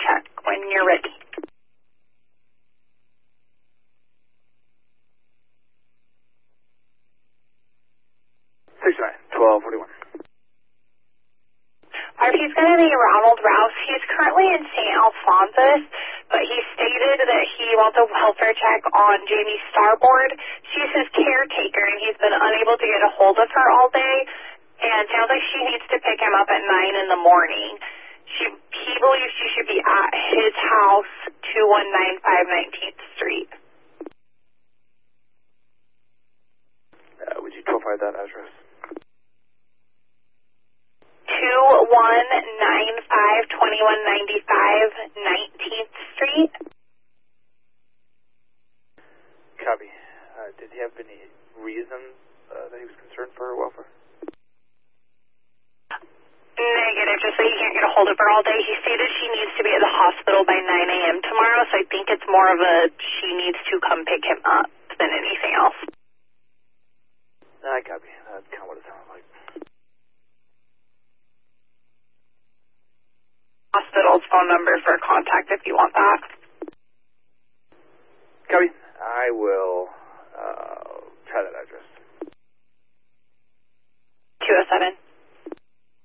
check when you're ready. 1241. He's going to be Ronald Rouse. He's currently in St. Alphonsus, but he stated that he wants a welfare check on Jamie Starboard. She's his caretaker, and he's been unable to get a hold of her all day, and it sounds like she needs to pick him up at 9 in the morning. He believes she should be at his house, 2195 19th Street. Would you profile that address? 2195 2195 19th Street. Copy. Did he have any reason that he was concerned for her welfare? Negative, just so he can't get a hold of her all day. He stated she needs to be at the hospital by 9 a.m. tomorrow, so I think it's more of a she needs to come pick him up than anything else. I copy. That's kind of what it sounds like. Hospital's phone number for contact if you want that. Copy. I will try that address. 207.